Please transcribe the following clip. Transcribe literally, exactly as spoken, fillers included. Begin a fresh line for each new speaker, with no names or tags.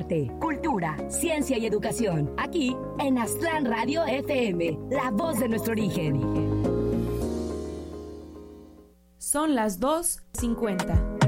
arte, cultura, ciencia y educación. Aquí en Aztlán Radio F M, la voz de nuestro origen.
Son las dos cincuenta.